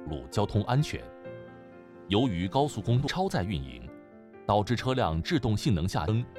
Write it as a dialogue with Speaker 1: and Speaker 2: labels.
Speaker 1: 路交通安全。由于高速公路超载运营，导致车辆制动性能下降，